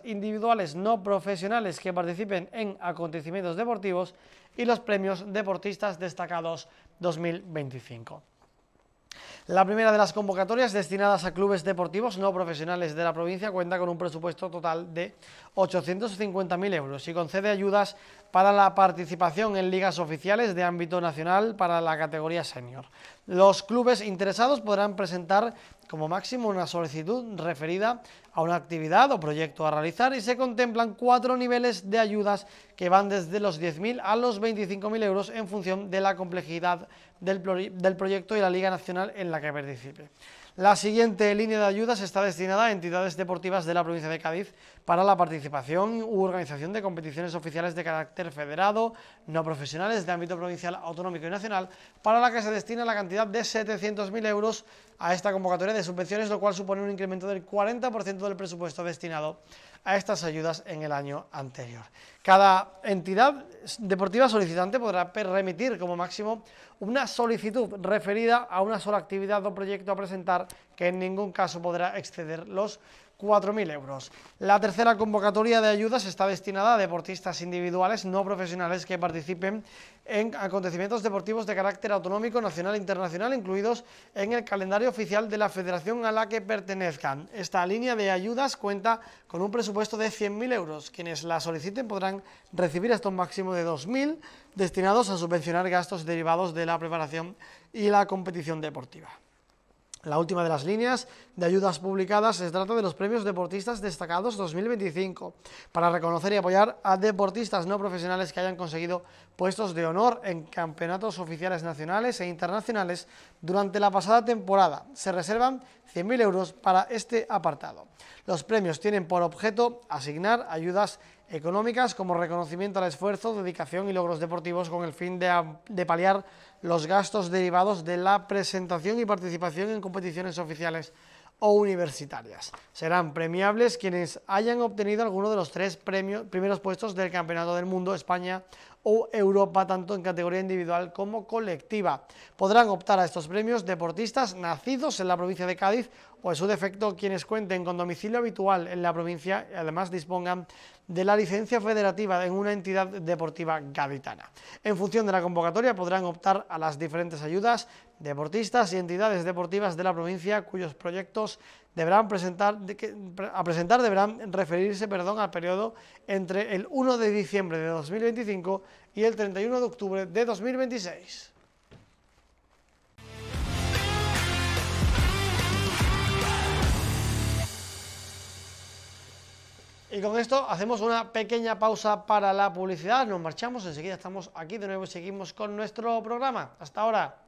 individuales no profesionales que participen en acontecimientos deportivos y los premios Deportistas Destacados 2025. La primera de las convocatorias destinadas a clubes deportivos no profesionales de la provincia cuenta con un presupuesto total de 850.000 euros y concede ayudas para la participación en ligas oficiales de ámbito nacional para la categoría senior. Los clubes interesados podrán presentar como máximo una solicitud referida a una actividad o proyecto a realizar y se contemplan 4 niveles de ayudas que van desde los 10.000 a los 25.000 euros en función de la complejidad del proyecto y la liga nacional en la que participe. La siguiente línea de ayudas está destinada a entidades deportivas de la provincia de Cádiz para la participación u organización de competiciones oficiales de carácter federado, no profesionales de ámbito provincial, autonómico y nacional, para la que se destina la cantidad de 700.000 euros a esta convocatoria de subvenciones, lo cual supone un incremento del 40% del presupuesto destinado a estas ayudas en el año anterior. Cada entidad deportiva solicitante podrá remitir como máximo una solicitud referida a una sola actividad o proyecto a presentar, que en ningún caso podrá exceder los 4.000 euros. La tercera convocatoria de ayudas está destinada a deportistas individuales no profesionales que participen en acontecimientos deportivos de carácter autonómico, nacional e internacional, incluidos en el calendario oficial de la federación a la que pertenezcan. Esta línea de ayudas cuenta con un presupuesto de 100.000 euros. Quienes la soliciten podrán recibir hasta un máximo de 2.000 destinados a subvencionar gastos derivados de la preparación y la competición deportiva. La última de las líneas de ayudas publicadas se trata de los premios Deportistas Destacados 2025, para reconocer y apoyar a deportistas no profesionales que hayan conseguido puestos de honor en campeonatos oficiales nacionales e internacionales durante la pasada temporada. Se reservan 100.000 euros para este apartado. Los premios tienen por objeto asignar ayudas económicas como reconocimiento al esfuerzo, dedicación y logros deportivos con el fin de paliar los gastos derivados de la presentación y participación en competiciones oficiales o universitarias. Serán premiables quienes hayan obtenido alguno de los 3 primeros puestos del Campeonato del Mundo, España o Europa, tanto en categoría individual como colectiva. Podrán optar a estos premios deportistas nacidos en la provincia de Cádiz o, en su defecto, quienes cuenten con domicilio habitual en la provincia y además dispongan de la licencia federativa en una entidad deportiva gaditana. En función de la convocatoria podrán optar a las diferentes ayudas deportistas y entidades deportivas de la provincia cuyos proyectos deberán referirse al periodo entre el 1 de diciembre de 2025 y el 31 de octubre de 2026. Y con esto hacemos una pequeña pausa para la publicidad, nos marchamos, enseguida estamos aquí de nuevo y seguimos con nuestro programa. Hasta ahora.